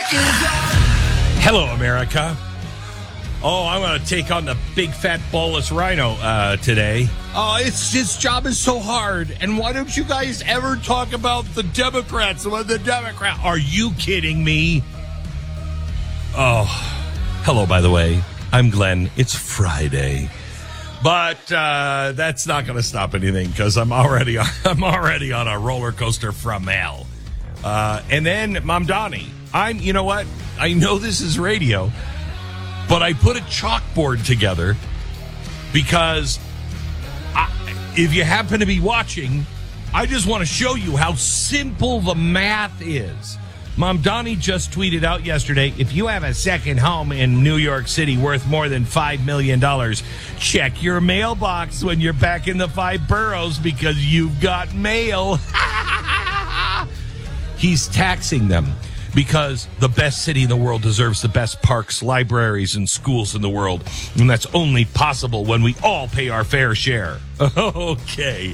Hello, America. Oh, I'm going to take on the big fat ballless rhino today. Oh, his job is so hard. And why don't you guys ever talk about the Democrats? Are you kidding me? Oh, hello, by the way. I'm Glenn. It's Friday. But that's not going to stop anything because I'm already on a roller coaster from hell. And then Mamdani. You know what? I know this is radio, but I put a chalkboard together because if you happen to be watching, I just want to show you how simple the math is. Mamdani just tweeted out yesterday, if you have a second home in New York City worth more than $5 million, check your mailbox when you're back in the 5 boroughs because you've got mail. He's taxing them. Because the best city in the world deserves the best parks, libraries, and schools in the world. And that's only possible when we all pay our fair share. Okay.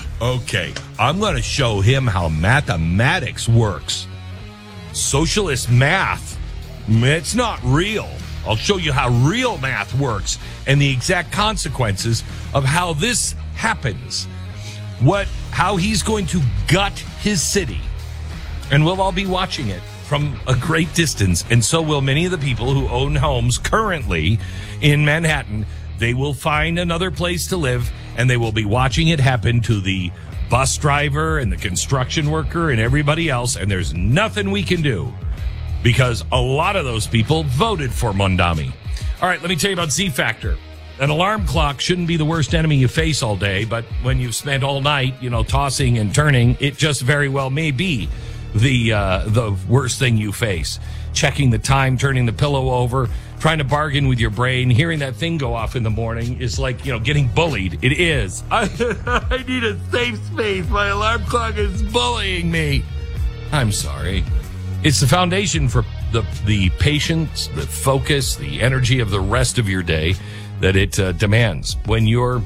I'm going to show him how mathematics works. Socialist math, it's not real. I'll show you how real math works and the exact consequences of how this happens. How he's going to gut his city. And we'll all be watching it from a great distance, and so will many of the people who own homes currently in Manhattan. They will find another place to live, and they will be watching it happen to the bus driver and the construction worker and everybody else, and there's nothing we can do because a lot of those people voted for Mamdani. All right, let me tell you about Z-Factor. An alarm clock shouldn't be the worst enemy you face all day, but when you've spent all night, tossing and turning, it just very well may be the worst thing you face. Checking the time, turning the pillow over, trying to bargain with your brain, hearing that thing go off in the morning is like, getting bullied. It is. I need a safe space. My alarm clock is bullying me. I'm sorry. It's the foundation for the patience, the focus, the energy of the rest of your day that it demands. When your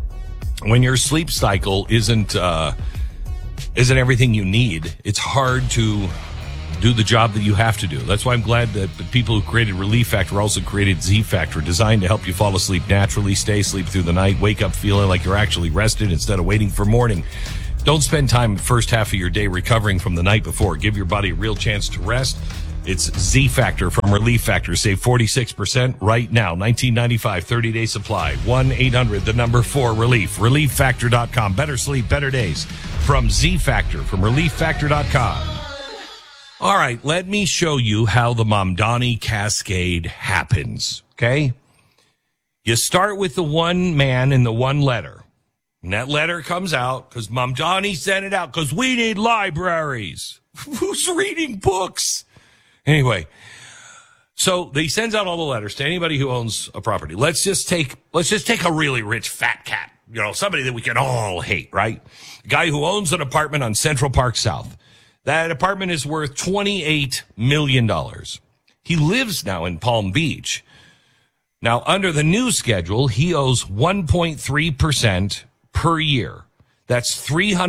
sleep cycle isn't everything you need, it's hard to do the job that you have to do. That's why I'm glad that the people who created Relief Factor also created Z-Factor, designed to help you fall asleep naturally, stay asleep through the night, wake up feeling like you're actually rested instead of waiting for morning. Don't spend time the first half of your day recovering from the night before. Give your body a real chance to rest. It's Z-Factor from Relief Factor. Save 46% right now. $19.95, 30-day supply. 1-800-4-RELIEF. ReliefFactor.com. Better sleep, better days. From Z-Factor, from ReliefFactor.com. All right, let me show you how the Mamdani cascade happens, okay? You start with the one man and the one letter. And that letter comes out because Mamdani sent it out because we need libraries. Who's reading books? Anyway, so he sends out all the letters to anybody who owns a property. Let's just take a really rich fat cat, somebody that we can all hate, right? A guy who owns an apartment on Central Park South. That apartment is worth $28 million. He lives now in Palm Beach. Now, under the new schedule, he owes 1.3% per year. That's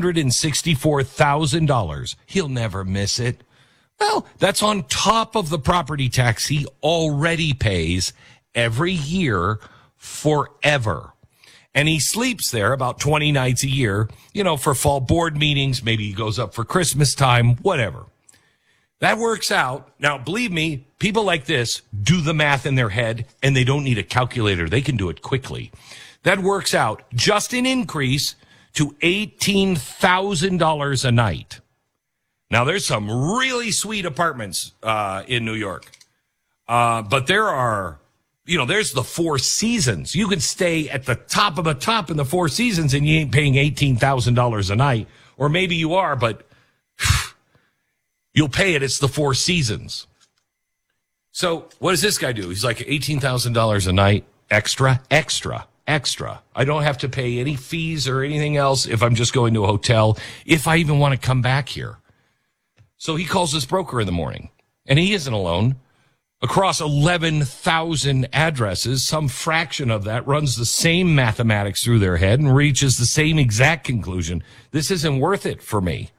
$364,000. He'll never miss it. Well, that's on top of the property tax he already pays every year forever. And he sleeps there about 20 nights a year, for fall board meetings. Maybe he goes up for Christmas time, whatever. That works out. Now, believe me, people like this do the math in their head, and they don't need a calculator. They can do it quickly. That works out just an increase to $18,000 a night. Now, there's some really sweet apartments in New York. But there are, there's the Four Seasons. You can stay at the top of the top in the Four Seasons and you ain't paying $18,000 a night. Or maybe you are, but you'll pay it. It's the Four Seasons. So what does this guy do? He's like $18,000 a night, extra. I don't have to pay any fees or anything else if I'm just going to a hotel, if I even want to come back here. So he calls his broker in the morning, and he isn't alone. Across 11,000 addresses, some fraction of that runs the same mathematics through their head and reaches the same exact conclusion. This isn't worth it for me.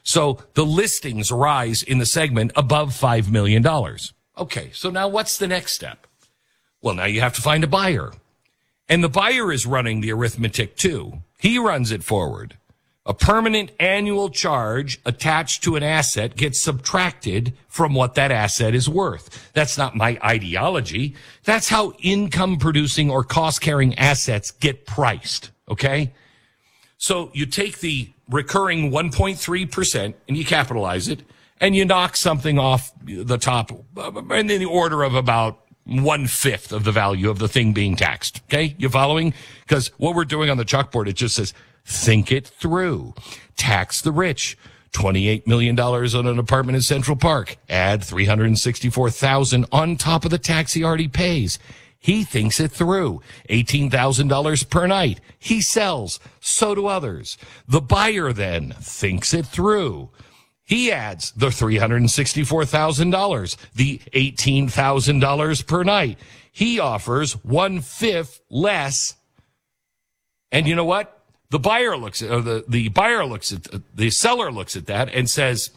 So the listings rise in the segment above $5 million. Okay, so now what's the next step? Well, now you have to find a buyer. And the buyer is running the arithmetic too. He runs it forward. A permanent annual charge attached to an asset gets subtracted from what that asset is worth. That's not my ideology. That's how income producing or cost carrying assets get priced. Okay. So you take the recurring 1.3% and you capitalize it and you knock something off the top in the order of about 1/5 of the value of the thing being taxed. Okay. You following? Because what we're doing on the chalkboard, it just says, think it through. Tax the rich. $28 million on an apartment in Central Park. Add $364,000 on top of the tax he already pays. He thinks it through. $18,000 per night. He sells. So do others. The buyer then thinks it through. He adds the $364,000, the $18,000 per night. He offers 1/5 less. And you know what? The buyer looks at, or the buyer looks at, the seller looks at that and says,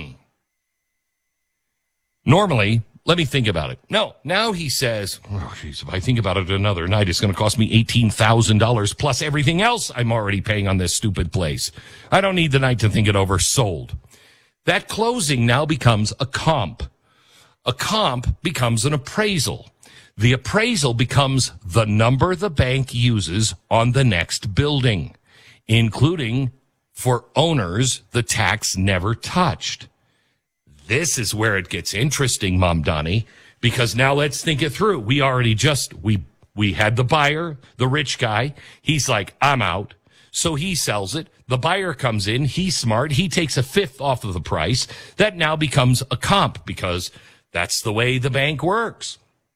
normally, let me think about it. No, now he says, oh, geez, if I think about it another night, it's going to cost me $18,000 plus everything else I'm already paying on this stupid place. I don't need the night to think it over. Sold. That closing now becomes a comp. A comp becomes an appraisal. The appraisal becomes the number the bank uses on the next building, including for owners the tax never touched. This is where it gets interesting, Mom Donnie, because now let's think it through. We already we had the buyer, the rich guy. He's like, I'm out. So he sells it. The buyer comes in. He's smart. He takes 1/5 off of the price. That now becomes a comp because that's the way the bank works.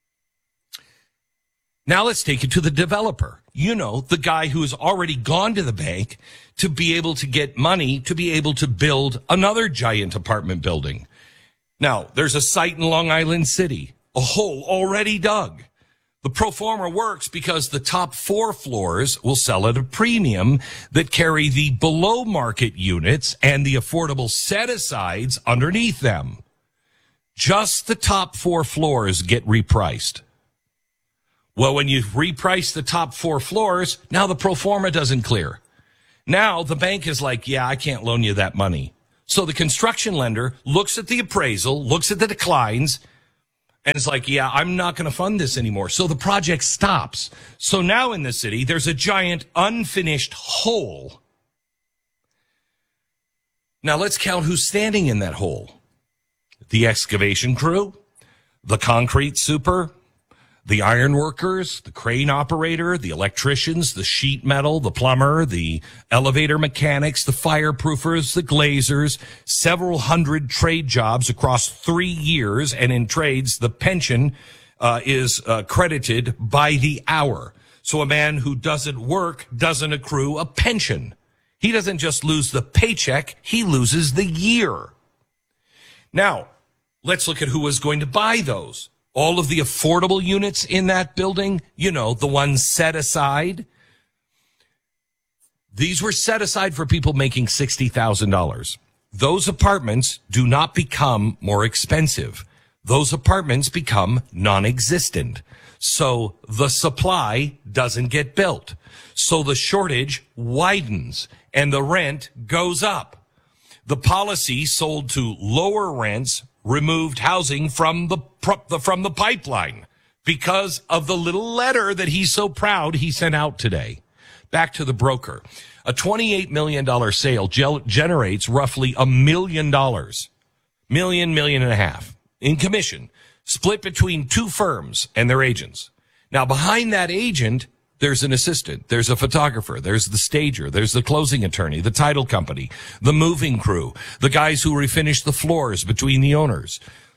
Now let's take it to the developer. You know, the guy who has already gone to the bank to be able to get money to be able to build another giant apartment building. Now, there's a site in Long Island City, a hole already dug. The pro forma works because the top 4 floors will sell at a premium that carry the below market units and the affordable set-asides underneath them. Just the top 4 floors get repriced. Well, when you reprice the top 4 floors, now the pro forma doesn't clear. Now the bank is like, yeah, I can't loan you that money. So the construction lender looks at the appraisal, looks at the declines, and it's like, yeah, I'm not going to fund this anymore. So the project stops. So now in the city, there's a giant unfinished hole. Now let's count who's standing in that hole. The excavation crew, the concrete super, the iron workers, the crane operator, the electricians, the sheet metal, the plumber, the elevator mechanics, the fireproofers, the glazers, several hundred trade jobs across 3 years. And in trades, the pension is credited by the hour. So a man who doesn't work doesn't accrue a pension. He doesn't just lose the paycheck, he loses the year. Now, let's look at who was going to buy those. All of the affordable units in that building, you know, the ones set aside. These were set aside for people making $60,000. Those apartments do not become more expensive. Those apartments become non-existent. So the supply doesn't get built. So the shortage widens and the rent goes up. The policy sold to lower rents removed housing from the pipeline because of the little letter that he's so proud he sent out today. Back to the broker. A $28 million sale generates roughly $1 million, million and a half in commission, split between 2 firms and their agents. Now, behind that agent, there's an assistant, there's a photographer, there's the stager, there's the closing attorney, the title company, the moving crew, the guys who refinish the floors between the owners.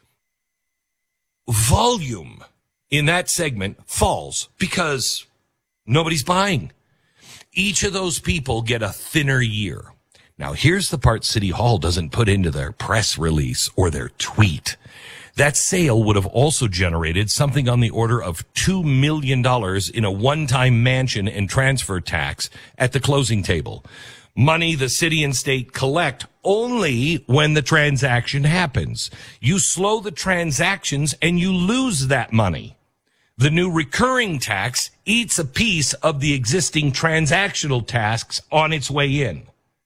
Volume in that segment falls because nobody's buying. Each of those people get a thinner year. Now, here's the part City Hall doesn't put into their press release or their tweet. That sale would have also generated something on the order of $2 million in a one-time mansion and transfer tax at the closing table. Money the city and state collect only when the transaction happens. You slow the transactions and you lose that money. The new recurring tax eats a piece of the existing transactional tax on its way in.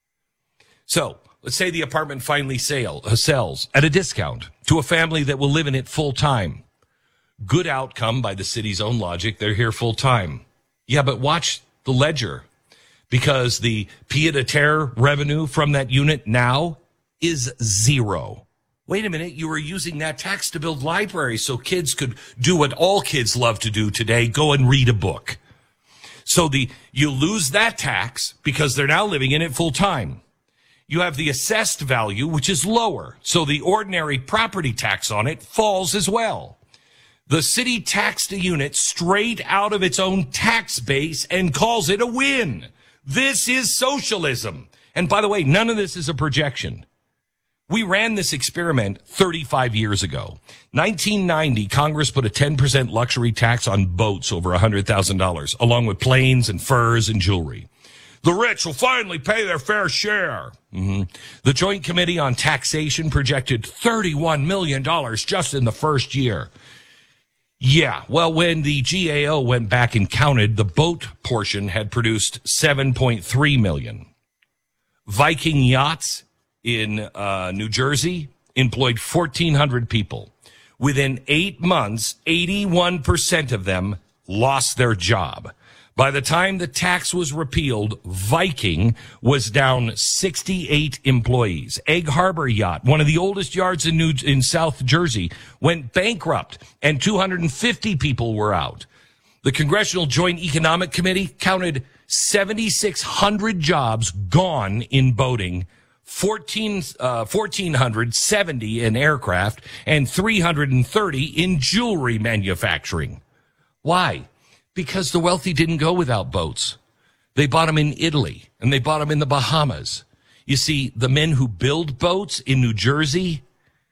So let's say the apartment finally sells at a discount to a family that will live in it full time. Good outcome by the city's own logic. They're here full time. Yeah, but watch the ledger, because the pied-à-terre revenue from that unit now is zero. Wait a minute, you were using that tax to build libraries so kids could do what all kids love to do today, go and read a book. So you lose that tax because they're now living in it full time. You have the assessed value, which is lower, so the ordinary property tax on it falls as well. The city taxed a unit straight out of its own tax base and calls it a win. This is socialism. And by the way, none of this is a projection. We ran this experiment 35 years ago. 1990, Congress put a 10% luxury tax on boats over $100,000, along with planes and furs and jewelry. The rich will finally pay their fair share. The Joint Committee on Taxation projected $31 million just in the first year. Yeah, well, when the GAO went back and counted, the boat portion had produced $7.3 million. Viking Yachts in New Jersey employed 1,400 people. Within 8 months, 81% of them lost their job. By the time the tax was repealed, Viking was down 68 employees. Egg Harbor Yacht, one of the oldest yards in South Jersey, went bankrupt, and 250 people were out. The Congressional Joint Economic Committee counted 7,600 jobs gone in boating, 1,470 in aircraft, and 330 in jewelry manufacturing. Why? Because the wealthy didn't go without boats. They bought them in Italy, and they bought them in the Bahamas. You see, the men who build boats in New Jersey,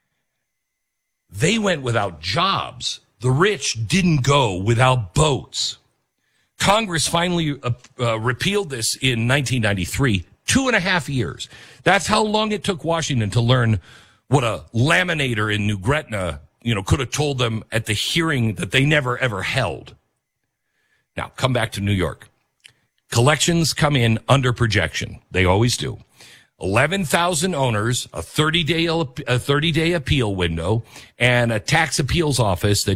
they went without jobs. The rich didn't go without boats. Congress finally repealed this in 1993, 2.5 years. That's how long it took Washington to learn what a laminator in New Gretna, could have told them at the hearing that they never, ever held. Now, come back to New York. Collections come in under projection. They always do. 11,000 owners, a 30-day appeal window, and a tax appeals office that